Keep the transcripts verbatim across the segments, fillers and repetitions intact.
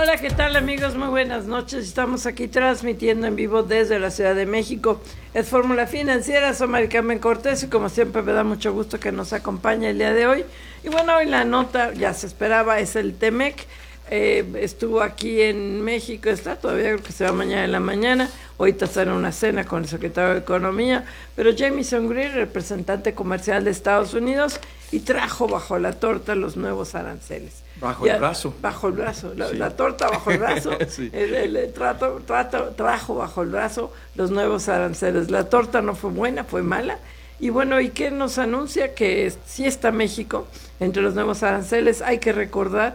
Hola, ¿qué tal amigos? Muy buenas noches. Estamos aquí transmitiendo en vivo desde la Ciudad de México. Es Fórmula Financiera, soy Mari Carmen Cortés y como siempre me da mucho gusto que nos acompañe el día de hoy. Y bueno, hoy la nota, ya se esperaba, es el Temec. Eh, estuvo aquí en México, está todavía, creo que se va mañana en la mañana. Ahorita está en una cena con el secretario de Economía, pero Jamieson Greer, representante comercial de Estados Unidos, y trajo bajo la torta los nuevos aranceles. Bajo ya, el brazo. Bajo el brazo, la, sí. la torta bajo el brazo, sí. el, el, el trato, trato, trajo bajo el brazo los nuevos aranceles. La torta no fue buena, fue mala. Y bueno, ¿y qué nos anuncia? Que sí está México entre los nuevos aranceles. Hay que recordar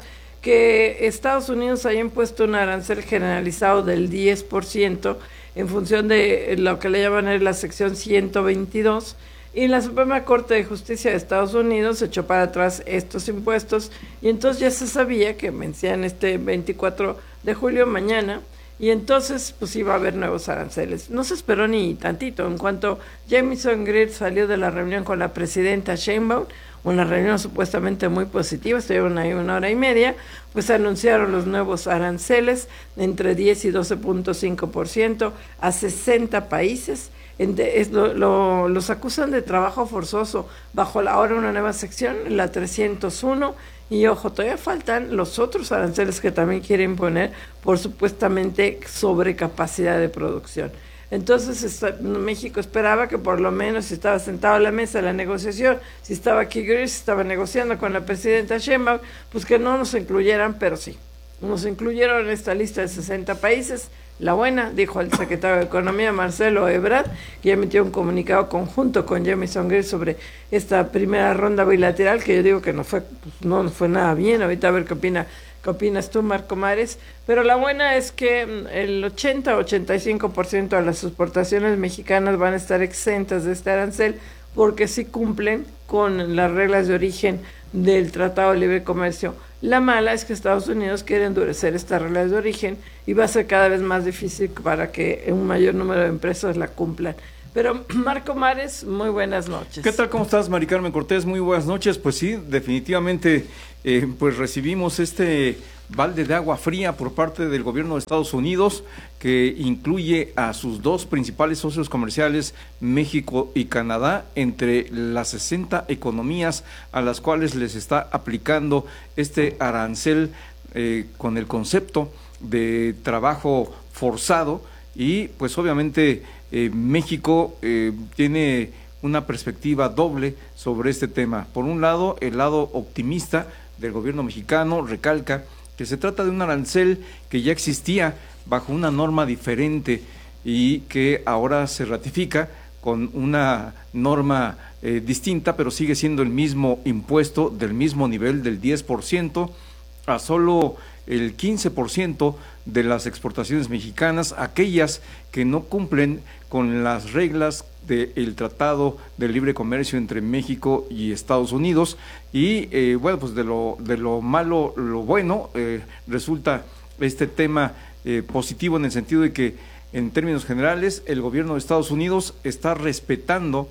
que Estados Unidos haya impuesto un arancel generalizado del diez por ciento en función de lo que le llaman la sección ciento veintidós, y la Suprema Corte de Justicia de Estados Unidos echó para atrás estos impuestos, y entonces ya se sabía que vencían este veinticuatro de julio, mañana, y entonces pues iba a haber nuevos aranceles. No se esperó ni tantito. En cuanto Jamieson Greer salió de la reunión con la presidenta Sheinbaum, una reunión supuestamente muy positiva, estuvieron ahí una hora y media, pues anunciaron los nuevos aranceles de entre diez y doce punto cinco por ciento a sesenta países. En de, es lo, lo, los acusan de trabajo forzoso bajo la, ahora una nueva sección, la trescientos uno, y ojo, todavía faltan los otros aranceles que también quieren poner por supuestamente sobrecapacidad de producción. Entonces está, México esperaba que por lo menos si estaba sentado a la mesa de la negociación, si estaba aquí Greer, si estaba negociando con la presidenta Sheinbaum, pues que no nos incluyeran, pero sí, nos incluyeron en esta lista de sesenta países. La buena, dijo el secretario de Economía, Marcelo Ebrard, que ya emitió un comunicado conjunto con Jamieson Greer sobre esta primera ronda bilateral, que yo digo que no fue, pues, no fue nada bien. Ahorita a ver qué opina, qué opinas tú, Marco Mares. Pero la buena es que el ochenta a ochenta y cinco por ciento de las exportaciones mexicanas van a estar exentas de este arancel, porque sí cumplen con las reglas de origen del Tratado de Libre Comercio. La mala es que Estados Unidos quiere endurecer estas reglas de origen y va a ser cada vez más difícil para que un mayor número de empresas la cumplan. Pero Marco Mares, muy buenas noches. ¿Qué tal? ¿Cómo estás, Mari Carmen Cortés? Muy buenas noches. Pues sí, definitivamente eh, pues recibimos este balde de agua fría por parte del gobierno de Estados Unidos, que incluye a sus dos principales socios comerciales, México y Canadá, entre las sesenta economías a las cuales les está aplicando este arancel eh, con el concepto de trabajo forzado. Y pues obviamente eh, México eh, tiene una perspectiva doble sobre este tema. Por un lado, el lado optimista del gobierno mexicano recalca que se trata de un arancel que ya existía bajo una norma diferente y que ahora se ratifica con una norma eh, distinta, pero sigue siendo el mismo impuesto del mismo nivel del diez por ciento a solo el quince por ciento de las exportaciones mexicanas, aquellas que no cumplen con las reglas del Tratado de Libre Comercio entre México y Estados Unidos. Y eh, bueno, pues de lo, de lo malo, lo bueno, eh, resulta este tema eh, positivo en el sentido de que, en términos generales, el gobierno de Estados Unidos está respetando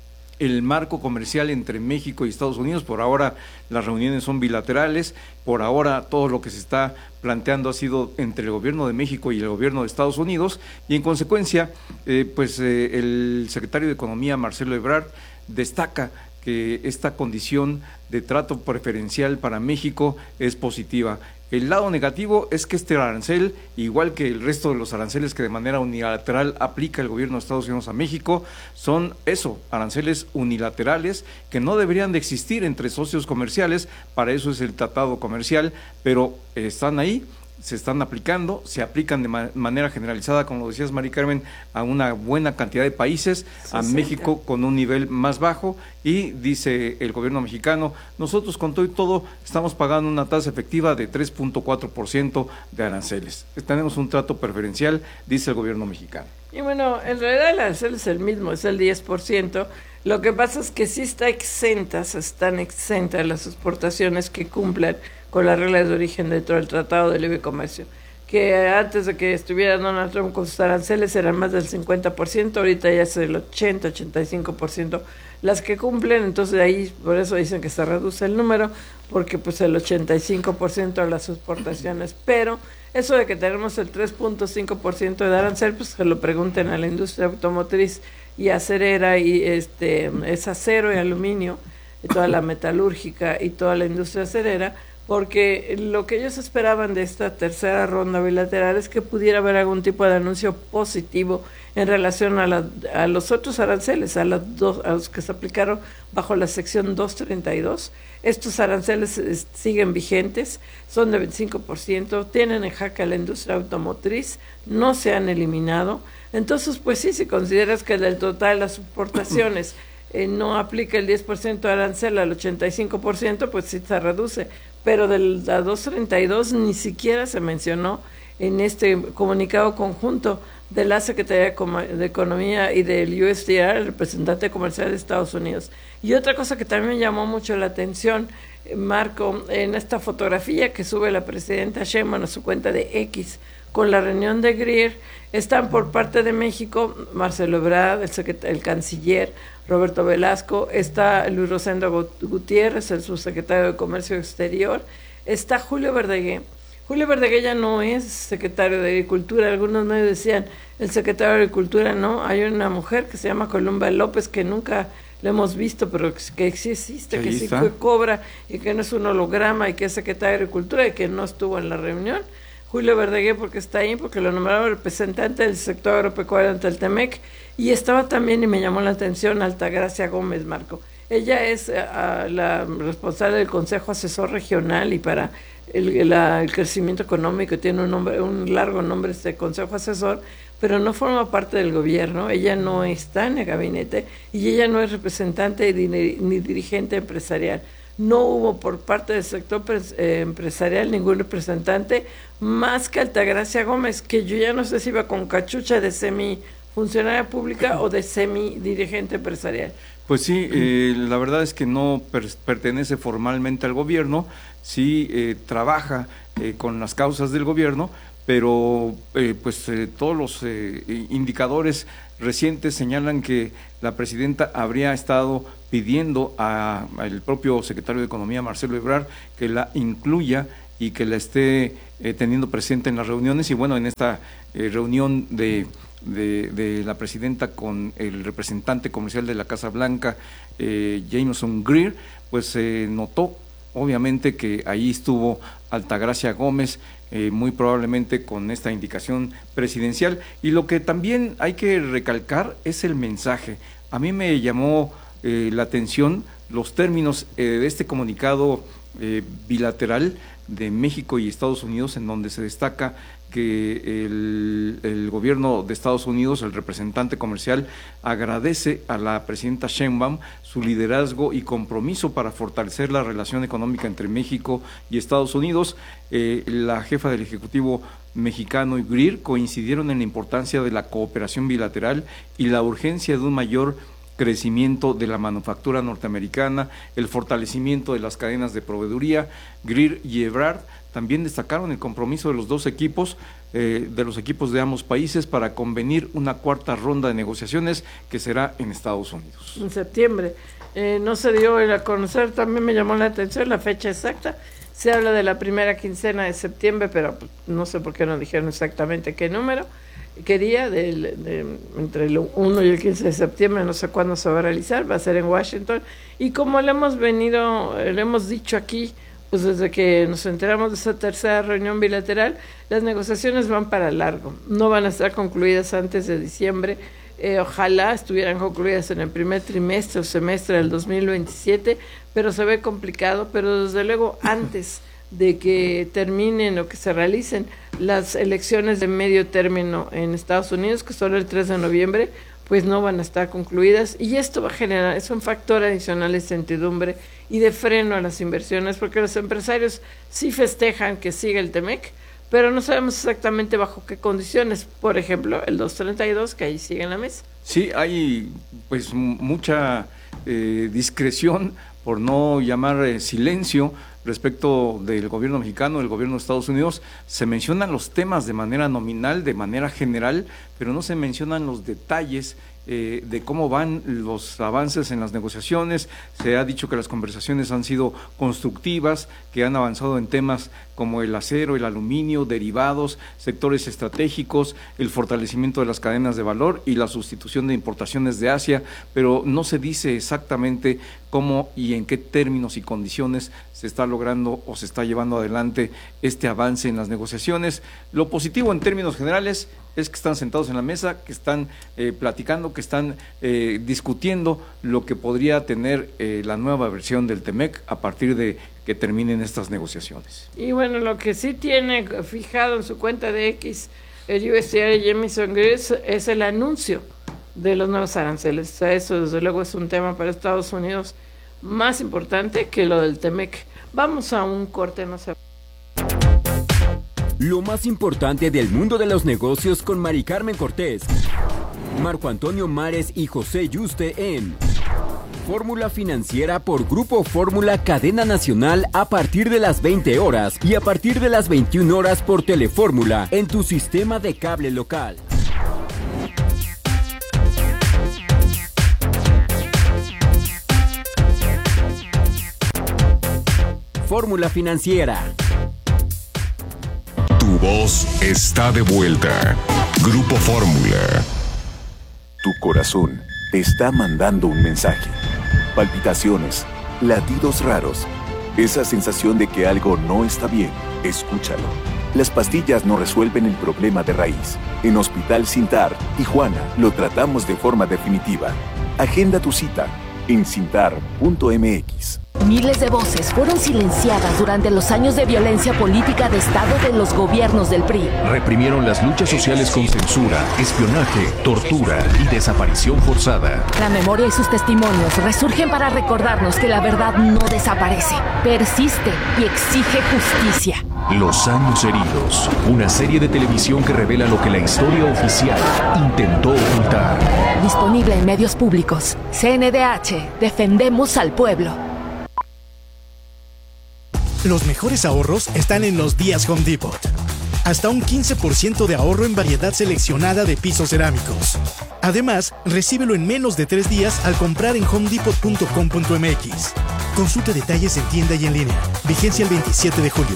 el marco comercial entre México y Estados Unidos. Por ahora las reuniones son bilaterales, por ahora todo lo que se está planteando ha sido entre el gobierno de México y el gobierno de Estados Unidos, y en consecuencia eh, pues eh, el secretario de Economía, Marcelo Ebrard, destaca que esta condición de trato preferencial para México es positiva. El lado negativo es que este arancel, igual que el resto de los aranceles que de manera unilateral aplica el gobierno de Estados Unidos a México, son eso, aranceles unilaterales que no deberían de existir entre socios comerciales. Para eso es el tratado comercial, pero están ahí, se están aplicando, se aplican de ma- manera generalizada, como lo decías, Mari Carmen, a una buena cantidad de países, a México con un nivel más bajo, y dice el gobierno mexicano, nosotros con todo y todo estamos pagando una tasa efectiva de tres punto cuatro por ciento de aranceles. Tenemos un trato preferencial, dice el gobierno mexicano. Y bueno, en realidad el arancel es el mismo, es el diez por ciento. Lo que pasa es que sí está exentas, están exentas las exportaciones que cumplan con las reglas de origen dentro del Tratado de Libre Comercio, que antes de que estuviera Donald Trump con sus aranceles eran más del cincuenta por ciento, ahorita ya es el ochenta, ochenta y cinco por ciento las que cumplen, entonces de ahí, por eso dicen que se reduce el número, porque pues el ochenta y cinco por ciento de las exportaciones, pero eso de que tenemos el tres punto cinco por ciento de arancel, pues que lo pregunten a la industria automotriz y acerera, y este es acero y aluminio, y toda la metalúrgica y toda la industria acerera, porque lo que ellos esperaban de esta tercera ronda bilateral es que pudiera haber algún tipo de anuncio positivo en relación a, la, a los otros aranceles, a, las dos, a los que se aplicaron bajo la sección doscientos treinta y dos. Estos aranceles es, siguen vigentes, son de veinticinco por ciento, tienen en jaque a la industria automotriz, no se han eliminado. Entonces, pues sí, si consideras que del total de las exportaciones eh, no aplica el diez por ciento de arancel al ochenta y cinco por ciento, pues sí se reduce. Pero del la doscientos treinta y dos ni siquiera se mencionó en este comunicado conjunto de la Secretaría de Economía y del U S D R, el representante comercial de Estados Unidos. Y otra cosa que también me llamó mucho la atención, Marco, en esta fotografía que sube la presidenta Sheinbaum a su cuenta de X con la reunión de Greer, están por parte de México Marcelo Ebrard, el, el canciller Roberto Velasco, está Luis Rosendo Gutiérrez, el subsecretario de Comercio Exterior, está Julio Verdaguer. Julio Verdaguer ya no es secretario de Agricultura, algunos medios decían, el secretario de Agricultura no, hay una mujer que se llama Columba López, que nunca la hemos visto, pero que sí existe, que sí que cobra, y que no es un holograma, y que es secretario de Agricultura, y que no estuvo en la reunión. Julio Verdaguer porque está ahí, porque lo nombraron representante del sector agropecuario ante el Temec, y estaba también, y me llamó la atención, Altagracia Gómez, Marco. Ella es uh, la responsable del Consejo Asesor Regional y para el, la, el crecimiento económico, tiene un nombre, un largo nombre este Consejo Asesor, pero no forma parte del gobierno, ella no está en el gabinete, y ella no es representante ni, ni dirigente empresarial. No hubo por parte del sector eh, empresarial ningún representante más que Altagracia Gómez, que yo ya no sé si iba con cachucha de semifuncionaria pública o de semi-dirigente empresarial. Pues sí, eh, la verdad es que no per pertenece formalmente al gobierno, sí eh, trabaja eh, con las causas del gobierno, pero eh, pues eh, todos los eh, indicadores recientes señalan que la presidenta habría estado pidiendo al propio secretario de Economía, Marcelo Ebrard, que la incluya y que la esté eh, teniendo presente en las reuniones. Y bueno, en esta eh, reunión de, de, de la presidenta con el representante comercial de la Casa Blanca, eh, Jameson Greer, pues se eh, notó obviamente que ahí estuvo Altagracia Gómez, eh, muy probablemente con esta indicación presidencial. Y lo que también hay que recalcar es el mensaje. A mí me llamó eh, la atención los términos eh, de este comunicado eh, bilateral de México y Estados Unidos, en donde se destaca que el, el gobierno de Estados Unidos, el representante comercial, agradece a la presidenta Sheinbaum su liderazgo y compromiso para fortalecer la relación económica entre México y Estados Unidos. Eh, la jefa del Ejecutivo mexicano y Greer coincidieron en la importancia de la cooperación bilateral y la urgencia de un mayor crecimiento de la manufactura norteamericana, el fortalecimiento de las cadenas de proveeduría. Greer y Ebrard también destacaron el compromiso de los dos equipos, eh, de los equipos de ambos países, para convenir una cuarta ronda de negociaciones que será en Estados Unidos. En septiembre. Eh, no se dio a conocer, también me llamó la atención la fecha exacta. Se habla de la primera quincena de septiembre, pero no sé por qué no dijeron exactamente qué número. Quería de, de, entre el uno y el quince de septiembre, no sé cuándo se va a realizar, va a ser en Washington. Y como le hemos venido, le hemos dicho aquí, pues desde que nos enteramos de esa tercera reunión bilateral, las negociaciones van para largo, no van a estar concluidas antes de diciembre. Eh, ojalá estuvieran concluidas en el primer trimestre o semestre del dos mil veintisiete, pero se ve complicado, pero desde luego antes de que terminen o que se realicen las elecciones de medio término en Estados Unidos, que son el tres de noviembre, pues no van a estar concluidas, y esto va a generar, es un factor adicional de incertidumbre y de freno a las inversiones, porque los empresarios sí festejan que siga el Temec, pero no sabemos exactamente bajo qué condiciones. Por ejemplo, el doscientos treinta y dos, que ahí sigue en la mesa. Sí, hay pues mucha eh, discreción, por no llamar eh, silencio, respecto del gobierno mexicano, del gobierno de Estados Unidos, se mencionan los temas de manera nominal, de manera general, pero no se mencionan los detalles eh, de cómo van los avances en las negociaciones. Se ha dicho que las conversaciones han sido constructivas, que han avanzado en temas como el acero, el aluminio, derivados, sectores estratégicos, el fortalecimiento de las cadenas de valor y la sustitución de importaciones de Asia, pero no se dice exactamente cómo y en qué términos y condiciones se está logrando o se está llevando adelante este avance en las negociaciones. Lo positivo en términos generales es que están sentados en la mesa, que están eh, platicando, que están eh, discutiendo lo que podría tener eh, la nueva versión del T-MEC a partir de que terminen estas negociaciones. Y bueno, lo que sí tiene fijado en su cuenta de X el U S D A Jamieson Greaves es el anuncio de los nuevos aranceles. O sea, eso desde luego es un tema para Estados Unidos más importante que lo del T-MEC. Vamos a un corte, no sé. Lo más importante del mundo de los negocios con Mari Carmen Cortés, Marco Antonio Mares y José Yuste en Fórmula Financiera por Grupo Fórmula Cadena Nacional a partir de las veinte horas y a partir de las veintiuna horas por Telefórmula en tu sistema de cable local. Fórmula Financiera. Tu voz está de vuelta. Grupo Fórmula. Tu corazón te está mandando un mensaje. Palpitaciones, latidos raros, esa sensación de que algo no está bien. Escúchalo. Las pastillas no resuelven el problema de raíz. En Hospital Sintar, Tijuana, lo tratamos de forma definitiva. Agenda tu cita en sintar punto m x. Miles de voces fueron silenciadas durante los años de violencia política de Estado de los gobiernos del P R I. Reprimieron las luchas sociales con censura, espionaje, tortura y desaparición forzada. La memoria y sus testimonios resurgen para recordarnos que la verdad no desaparece, persiste y exige justicia. Los años heridos, una serie de televisión que revela lo que la historia oficial intentó ocultar. Disponible en medios públicos. C N D H, defendemos al pueblo. Los mejores ahorros están en los días Home Depot. Hasta un quince por ciento de ahorro en variedad seleccionada de pisos cerámicos. Además, recíbelo en menos de tres días al comprar en home depot punto com punto m x. Consulta detalles en tienda y en línea. Vigencia el veintisiete de julio.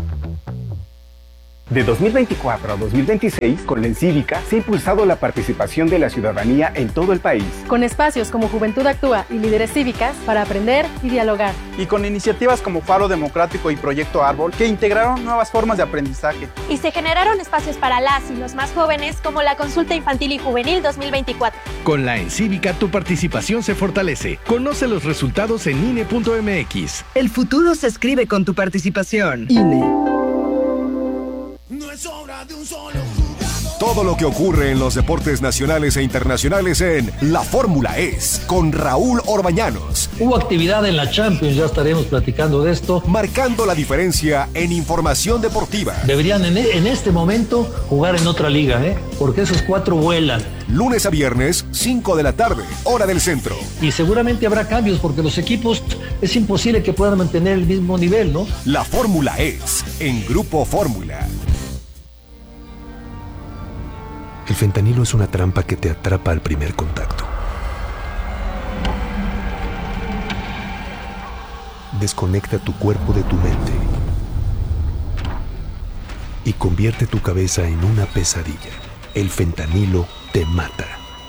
De dos mil veinticuatro a dos mil veintiséis, con la Encívica se ha impulsado la participación de la ciudadanía en todo el país. Con espacios como Juventud Actúa y Líderes Cívicas para aprender y dialogar. Y con iniciativas como Faro Democrático y Proyecto Árbol que integraron nuevas formas de aprendizaje. Y se generaron espacios para las y los más jóvenes como la Consulta Infantil y Juvenil dos mil veinticuatro. Con la Encívica tu participación se fortalece. Conoce los resultados en I N E punto m x. El futuro se escribe con tu participación. I N E. No es obra de un solo jugador. Todo lo que ocurre en los deportes nacionales e internacionales en La Fórmula Es, con Raúl Orbañanos. Hubo actividad en la Champions, ya estaremos platicando de esto. Marcando la diferencia en información deportiva. Deberían en, en este momento jugar en otra liga, ¿eh? Porque esos cuatro vuelan. Lunes a viernes, cinco de la tarde, hora del centro. Y seguramente habrá cambios porque los equipos es imposible que puedan mantener el mismo nivel, ¿no? La Fórmula Es, en Grupo Fórmula. El fentanilo es una trampa que te atrapa al primer contacto. Desconecta tu cuerpo de tu mente y convierte tu cabeza en una pesadilla. El fentanilo te mata.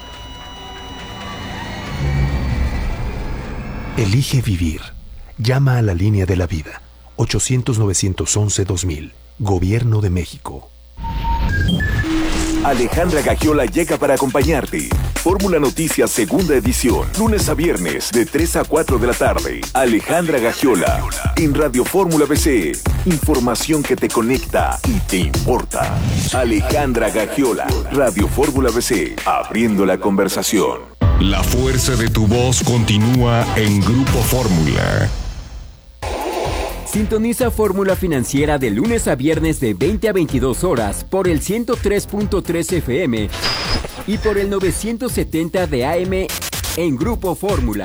Elige vivir. Llama a la línea de la vida. ochocientos, novecientos once, dos mil. Gobierno de México. Alejandra Gagiola llega para acompañarte. Fórmula Noticias segunda edición, lunes a viernes de tres a cuatro de la tarde. Alejandra Gagiola en Radio Fórmula B C. Información que te conecta y te importa. Alejandra Gagiola, Radio Fórmula B C, abriendo la conversación. La fuerza de tu voz continúa en Grupo Fórmula. Sintoniza Fórmula Financiera de lunes a viernes de veinte a veintidós horas por el ciento tres punto tres F M y por el novecientos setenta de A M en Grupo Fórmula.